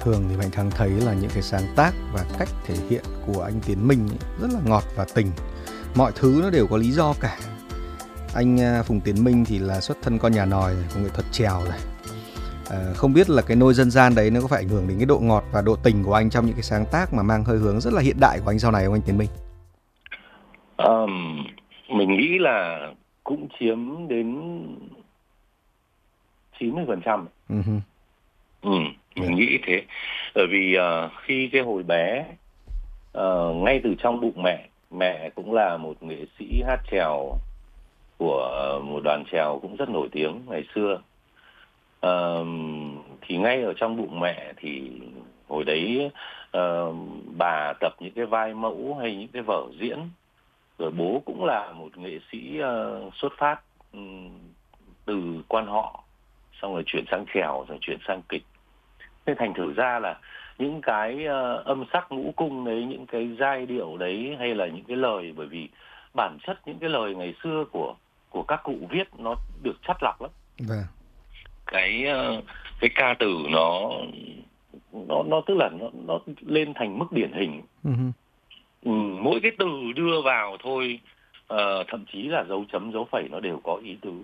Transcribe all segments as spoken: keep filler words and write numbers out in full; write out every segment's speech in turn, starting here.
thường thì Mạnh Thắng thấy là những cái sáng tác và cách thể hiện của anh Tiến Minh ấy rất là ngọt và tình. Mọi thứ nó đều có lý do cả. Anh à, Phùng Tiến Minh thì là xuất thân con nhà nòi này, có nghệ thuật chèo này. À, không biết là cái nôi dân gian đấy nó có phải ảnh hưởng đến cái độ ngọt và độ tình của anh trong những cái sáng tác mà mang hơi hướng rất là hiện đại của anh sau này không anh Tiến Minh? Um, mình nghĩ là cũng chiếm đến chín mươi phần trăm. Uh-huh. Ừ, mình yeah. nghĩ thế. Bởi vì uh, khi cái hồi bé, uh, ngay từ trong bụng mẹ, mẹ cũng là một nghệ sĩ hát chèo của uh, một đoàn chèo cũng rất nổi tiếng ngày xưa. Uh, thì ngay ở trong bụng mẹ thì hồi đấy uh, bà tập những cái vai mẫu hay những cái vở diễn. Rồi bố cũng là một nghệ sĩ uh, xuất phát um, từ quan họ, xong rồi chuyển sang chèo, rồi chuyển sang kịch. Thế thành thử ra là những cái uh, âm sắc ngũ cung đấy, những cái giai điệu đấy, hay là những cái lời, bởi vì bản chất những cái lời ngày xưa của của các cụ viết nó được chắt lọc lắm. Vâng. Cái uh, cái ca từ nó nó nó tức là nó nó lên thành mức điển hình. Uh-huh. Ừ, mỗi cái từ đưa vào thôi, uh, thậm chí là dấu chấm dấu phẩy nó đều có ý tứ.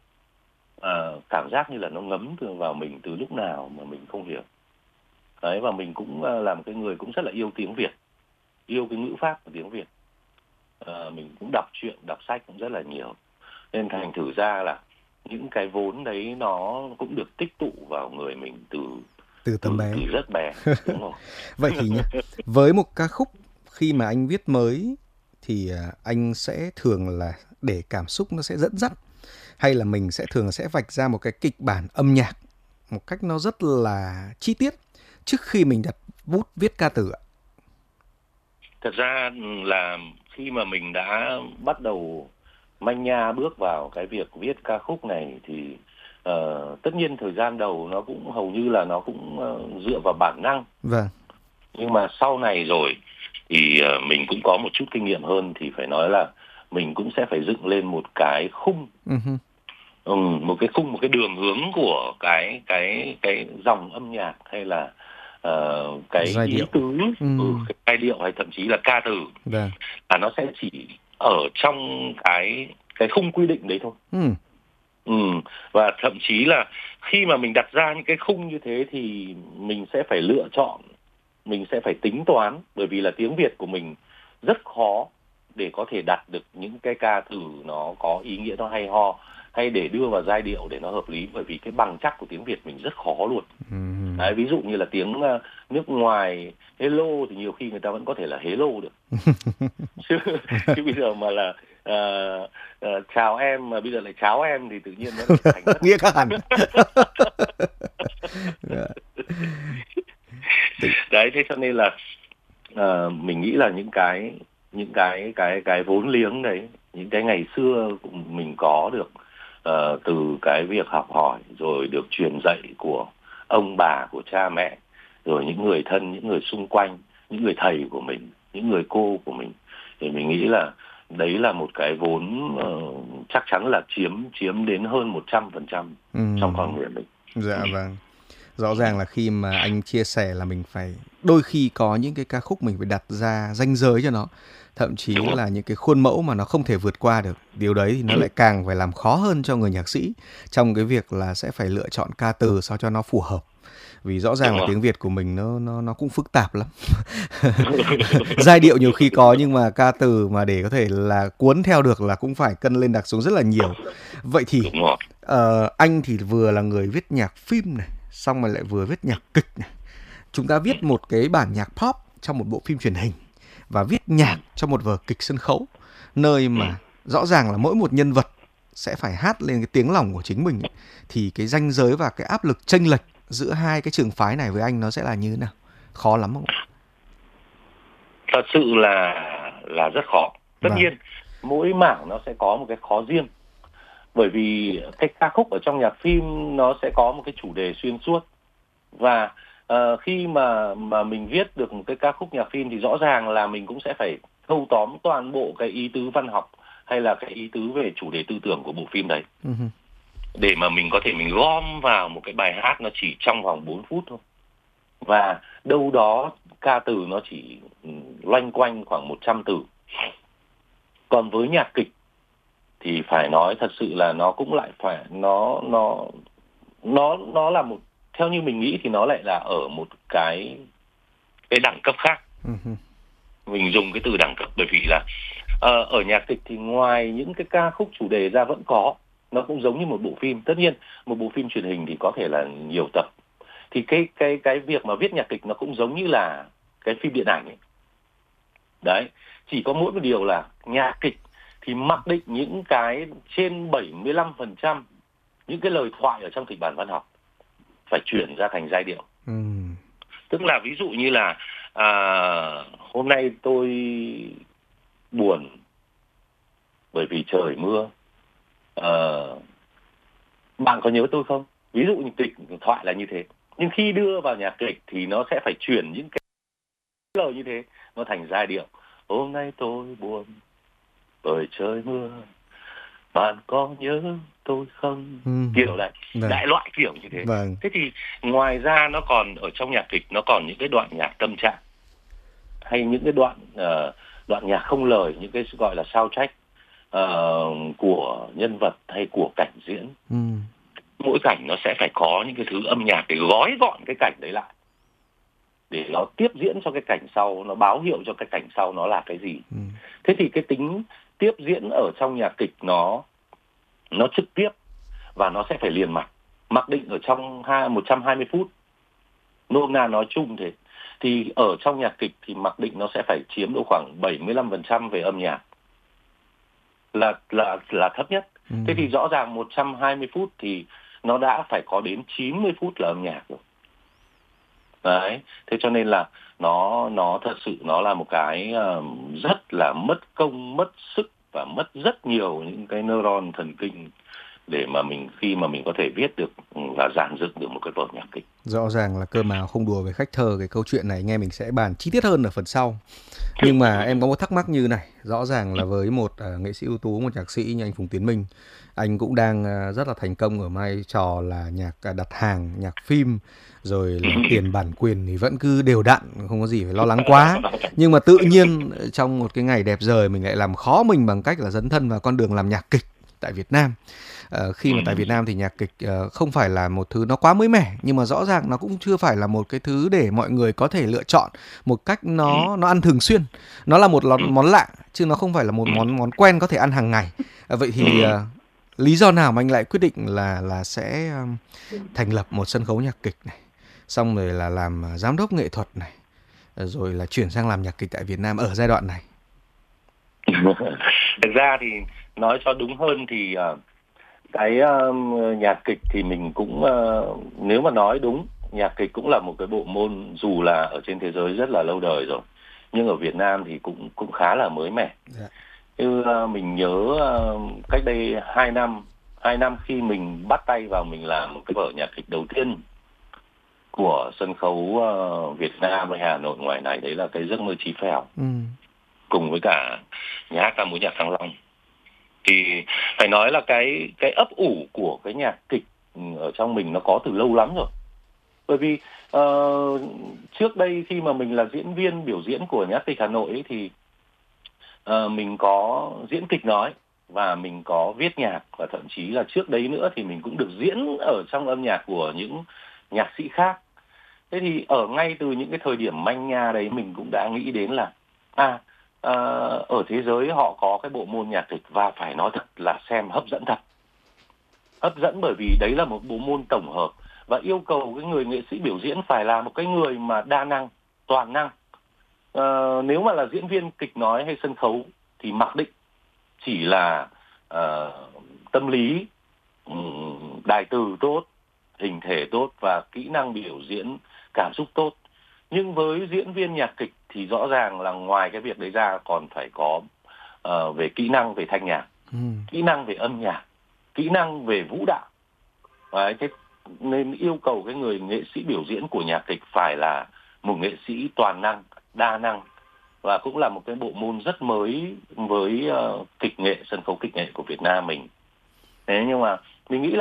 Uh, cảm giác như là nó ngấm từ vào mình từ lúc nào mà mình không hiểu. Đấy, và mình cũng uh, là một cái người cũng rất là yêu tiếng Việt, yêu cái ngữ pháp của tiếng Việt. Uh, mình cũng đọc truyện, đọc sách cũng rất là nhiều. Nên thành thử ra là những cái vốn đấy nó cũng được tích tụ vào người mình từ từ tầm bé, từ rất bé. Đúng rồi. Vậy thì nhá, với một ca khúc khi mà anh viết mới thì anh sẽ thường là để cảm xúc nó sẽ dẫn dắt, hay là mình sẽ thường sẽ vạch ra một cái kịch bản âm nhạc một cách nó rất là chi tiết trước khi mình đặt bút viết ca từ ạ? Thật ra là khi mà mình đã bắt đầu manh nha bước vào cái việc viết ca khúc này thì uh, tất nhiên thời gian đầu nó cũng hầu như là nó cũng uh, dựa vào bản năng. Vâng. Nhưng mà sau này rồi thì uh, mình cũng có một chút kinh nghiệm hơn, thì phải nói là mình cũng sẽ phải dựng lên một cái khung, uh-huh. ừ, một cái khung, một cái đường hướng của cái cái cái dòng âm nhạc, hay là uh, cái giai ý điệu. tứ, ừ. Ừ, cái giai điệu, hay thậm chí là ca từ. Vâng. Là nó sẽ chỉ ở trong cái cái khung quy định đấy thôi. Ừ. Ừ. Và thậm chí là khi mà mình đặt ra những cái khung như thế thì mình sẽ phải lựa chọn, mình sẽ phải tính toán, bởi vì là tiếng Việt của mình rất khó để có thể đặt được những cái ca từ nó có ý nghĩa, nó hay ho, hay để đưa vào giai điệu để nó hợp lý, bởi vì cái bằng chắc của tiếng Việt mình rất khó luôn. Ừ. Đấy, ví dụ như là tiếng uh, nước ngoài hello thì nhiều khi người ta vẫn có thể là hello được. chứ, chứ bây giờ mà là uh, uh, chào em mà bây giờ lại cháo em thì tự nhiên nó thành rất... nghĩa khác hẳn. Đấy, thế cho nên là uh, mình nghĩ là những cái những cái cái cái vốn liếng đấy, những cái ngày xưa cũng mình có được uh, từ cái việc học hỏi, rồi được truyền dạy của ông bà, của cha mẹ, rồi những người thân, những người xung quanh, những người thầy của mình, những người cô của mình, thì mình nghĩ là đấy là một cái vốn uh, chắc chắn là chiếm chiếm đến hơn một trăm phần trăm trong con người mình. Dạ vâng. Rõ ràng là khi mà anh chia sẻ là mình phải, đôi khi có những cái ca khúc mình phải đặt ra ranh giới cho nó, thậm chí là những cái khuôn mẫu mà nó không thể vượt qua được. Điều đấy thì nó lại càng phải làm khó hơn cho người nhạc sĩ trong cái việc là sẽ phải lựa chọn ca từ sao cho nó phù hợp. Vì rõ ràng là tiếng Việt của mình nó nó nó cũng phức tạp lắm. Giai điệu nhiều khi có, nhưng mà ca từ mà để có thể là cuốn theo được là cũng phải cân lên đặt xuống rất là nhiều. Vậy thì uh, anh thì vừa là người viết nhạc phim này, xong rồi lại vừa viết nhạc kịch này. Chúng ta viết một cái bản nhạc pop trong một bộ phim truyền hình và viết nhạc cho một vở kịch sân khấu, nơi mà rõ ràng là mỗi một nhân vật sẽ phải hát lên cái tiếng lòng của chính mình ấy. Thì cái ranh giới và cái áp lực chênh lệch giữa hai cái trường phái này với anh nó sẽ là như thế nào? Khó lắm không? Thật sự là là rất khó. Tất vâng. nhiên mỗi mảng nó sẽ có một cái khó riêng, bởi vì cái ca khúc ở trong nhạc phim nó sẽ có một cái chủ đề xuyên suốt, và uh, khi mà mà mình viết được một cái ca khúc nhạc phim thì rõ ràng là mình cũng sẽ phải thâu tóm toàn bộ cái ý tứ văn học hay là cái ý tứ về chủ đề tư tưởng của bộ phim đấy, uh-huh. để mà mình có thể mình gom vào một cái bài hát nó chỉ trong vòng bốn phút thôi. và đâu đó ca từ nó chỉ loanh quanh khoảng một trăm từ. Còn với nhạc kịch thì phải nói thật sự là nó cũng lại phải nó nó nó nó là một, theo như mình nghĩ thì nó lại là ở một cái cái đẳng cấp khác. Uh-huh. Mình dùng cái từ đẳng cấp bởi vì là uh, ở nhạc kịch thì ngoài những cái ca khúc chủ đề ra vẫn có, nó cũng giống như một bộ phim. Tất nhiên một bộ phim truyền hình thì có thể là nhiều tập, thì cái cái cái việc mà viết nhạc kịch nó cũng giống như là cái phim điện ảnh ấy. Đấy, chỉ có mỗi một điều là nhạc kịch thì mặc định những cái trên bảy mươi lăm phần trăm những cái lời thoại ở trong kịch bản văn học phải chuyển ra thành giai điệu. Ừ. Tức là ví dụ như là à, hôm nay tôi buồn bởi vì trời mưa, à, bạn có nhớ tôi không? Ví dụ như kịch thoại là như thế. Nhưng khi đưa vào nhạc kịch thì nó sẽ phải chuyển những cái lời như thế nó thành giai điệu. Hôm nay tôi buồn bởi trời mưa, bạn có nhớ tôi không? Ừ. Kiểu này, vâng. Đại loại kiểu như thế. Vâng. Thế thì ngoài ra nó còn ở trong nhạc kịch nó còn những cái đoạn nhạc tâm trạng, hay những cái đoạn uh, đoạn nhạc không lời, những cái gọi là soundtrack uh, của nhân vật hay của cảnh diễn. Ừ. Mỗi cảnh nó sẽ phải có những cái thứ âm nhạc để gói gọn cái cảnh đấy lại, để nó tiếp diễn cho cái cảnh sau, nó báo hiệu cho cái cảnh sau nó là cái gì. Ừ. Thế thì cái tính tiếp diễn ở trong nhạc kịch nó nó trực tiếp và nó sẽ phải liền mạch, mặc định ở trong một trăm hai mươi phút, nôm na nói chung thế. Thì ở trong nhạc kịch thì mặc định nó sẽ phải chiếm độ khoảng bảy mươi lăm phần trăm về âm nhạc, là là là thấp nhất. Ừ. Thế thì rõ ràng một trăm hai mươi phút thì nó đã phải có đến chín mươi phút là âm nhạc rồi. Đấy, thế cho nên là nó nó thật sự nó là một cái uh, rất là mất công, mất sức và mất rất nhiều những cái neuron thần kinh để mà mình khi mà mình có thể viết được và dàn dựng được một cái vở nhạc kịch. Rõ ràng là Cơ Mào không đùa với khách thơ. Cái câu chuyện này nghe mình sẽ bàn chi tiết hơn ở phần sau. Nhưng mà em có một thắc mắc như này. Rõ ràng là với một uh, nghệ sĩ ưu tú, một nhạc sĩ như anh Phùng Tiến Minh, anh cũng đang uh, rất là thành công ở vai trò là nhạc uh, đặt hàng, nhạc phim, rồi là tiền bản quyền thì vẫn cứ đều đặn, không có gì phải lo lắng quá. Nhưng mà tự nhiên trong một cái ngày đẹp trời mình lại làm khó mình bằng cách là dấn thân vào con đường làm nhạc kịch tại Việt Nam. Uh, khi mà tại Việt Nam thì nhạc kịch uh, không phải là một thứ nó quá mới mẻ, nhưng mà rõ ràng nó cũng chưa phải là một cái thứ để mọi người có thể lựa chọn một cách nó nó ăn thường xuyên. Nó là một món, món lạ chứ nó không phải là một món món quen có thể ăn hàng ngày. Uh, vậy thì uh, lý do nào mà anh lại quyết định là là sẽ um, thành lập một sân khấu nhạc kịch này, xong rồi là làm uh, giám đốc nghệ thuật này, uh, rồi là chuyển sang làm nhạc kịch tại Việt Nam ở giai đoạn này? Thực ra thì nói cho đúng hơn thì uh, cái uh, nhạc kịch thì mình cũng uh, nếu mà nói đúng, nhạc kịch cũng là một cái bộ môn dù là ở trên thế giới rất là lâu đời rồi, nhưng ở Việt Nam thì cũng cũng khá là mới mẻ. Yeah. Như uh, mình nhớ uh, cách đây hai năm, hai năm khi mình bắt tay vào mình làm một cái vở nhạc kịch đầu tiên của sân khấu uh, Việt Nam hay Hà Nội ngoài này, đấy là cái Giấc mơ Chí Phèo, ừ. cùng với cả nhà hát ca mối nhạc Thăng Long. Thì phải nói là cái cái ấp ủ của cái nhạc kịch ở trong mình nó có từ lâu lắm rồi. Bởi vì uh, trước đây khi mà mình là diễn viên biểu diễn của nhà hát kịch Hà Nội ấy, thì uh, mình có diễn kịch nói và mình có viết nhạc, và thậm chí là trước đấy nữa thì mình cũng được diễn ở trong âm nhạc của những nhạc sĩ khác. Thế thì ở ngay từ những cái thời điểm manh nha đấy mình cũng đã nghĩ đến là à À, ở thế giới họ có cái bộ môn nhạc kịch và phải nói thật là xem hấp dẫn thật. Hấp dẫn bởi vì đấy là một bộ môn tổng hợp và yêu cầu cái người nghệ sĩ biểu diễn phải là một cái người mà đa năng, toàn năng. À, nếu mà là diễn viên kịch nói hay sân khấu thì mặc định chỉ là à, tâm lý, đài từ tốt, hình thể tốt và kỹ năng biểu diễn, cảm xúc tốt. Nhưng với diễn viên nhạc kịch thì rõ ràng là ngoài cái việc đấy ra còn phải có uh, về kỹ năng về thanh nhạc, ừ. kỹ năng về âm nhạc, kỹ năng về vũ đạo. Đấy, thế nên yêu cầu cái người nghệ sĩ biểu diễn của nhạc kịch phải là một nghệ sĩ toàn năng, đa năng, và cũng là một cái bộ môn rất mới với uh, kịch nghệ, sân khấu kịch nghệ của Việt Nam mình. Thế nhưng mà mình nghĩ là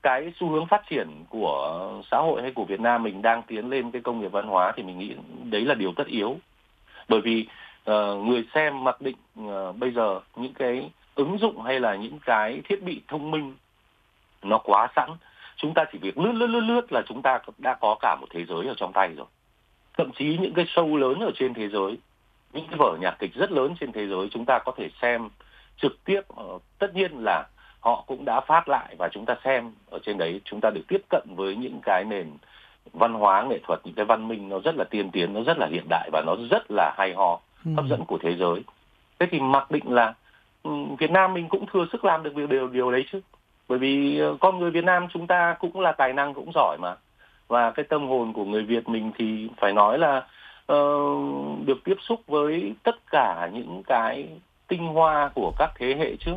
cái xu hướng phát triển của xã hội hay của Việt Nam mình đang tiến lên cái công nghiệp văn hóa thì mình nghĩ đấy là điều tất yếu. Bởi vì uh, người xem mặc định uh, bây giờ những cái ứng dụng hay là những cái thiết bị thông minh nó quá sẵn. Chúng ta chỉ việc lướt lướt lướt lướt là chúng ta đã có cả một thế giới ở trong tay rồi. Thậm chí những cái show lớn ở trên thế giới, những cái vở nhạc kịch rất lớn trên thế giới chúng ta có thể xem trực tiếp. Uh, tất nhiên là họ cũng đã phát lại và chúng ta xem ở trên đấy, chúng ta được tiếp cận với những cái nền văn hóa nghệ thuật, những cái văn minh nó rất là tiên tiến, nó rất là hiện đại và nó rất là hay ho, Ừ. hấp dẫn của thế giới. Thế thì mặc định là um, Việt Nam mình cũng thừa sức làm được điều điều điều đấy chứ. Bởi vì uh, con người Việt Nam chúng ta cũng là tài năng, cũng giỏi mà. Và cái tâm hồn của người Việt mình thì phải nói là uh, được tiếp xúc với tất cả những cái tinh hoa của các thế hệ trước.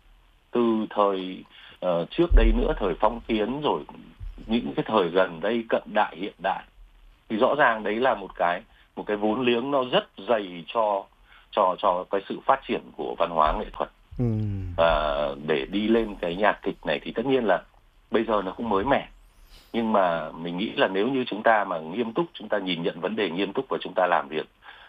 Từ thời uh, trước đây nữa, thời phong kiến, rồi những cái thời gần đây cận đại hiện đại, thì rõ ràng đấy là một cái một cái vốn liếng nó rất dày cho cho cho cái sự phát triển của văn hóa nghệ thuật. Ừ. À, để đi lên cái nhạc kịch này thì tất nhiên là bây giờ nó cũng mới mẻ, nhưng mà mình nghĩ là nếu như chúng ta mà nghiêm túc, chúng ta nhìn nhận vấn đề nghiêm túc và chúng ta làm việc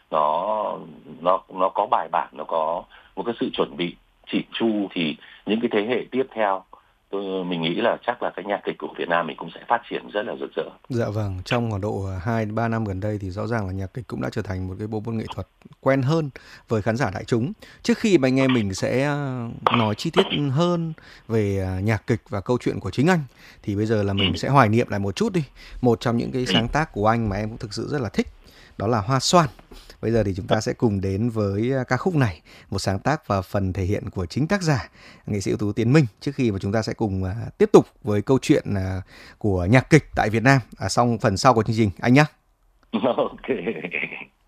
nó nó nó có bài bản, nó có một cái sự chuẩn bị chỉn chu thì những cái thế hệ tiếp theo, tôi mình nghĩ là chắc là cái nhạc kịch của Việt Nam mình cũng sẽ phát triển rất là rực rỡ. Dạ vâng, trong khoảng độ hai ba năm gần đây thì rõ ràng là nhạc kịch cũng đã trở thành một cái bộ môn nghệ thuật quen hơn với khán giả đại chúng. Trước khi mà anh em mình sẽ nói chi tiết hơn về nhạc kịch và câu chuyện của chính anh thì bây giờ là mình sẽ hoài niệm lại một chút đi. Một trong những cái sáng tác của anh mà em cũng thực sự rất là thích đó là Hoa Xoan. Bây giờ thì chúng ta sẽ cùng đến với ca khúc này, một sáng tác và phần thể hiện của chính tác giả, nghệ sĩ ưu tú Tiến Minh, trước khi mà chúng ta sẽ cùng uh, tiếp tục với câu chuyện uh, của nhạc kịch tại Việt Nam, à, xong phần sau của chương trình anh nhé. Ok.